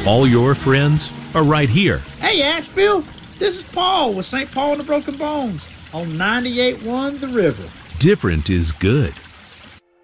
All your friends are right here. Hey, Asheville, this is Paul with St. Paul and the Broken Bones on 98.1 The River. Different is good.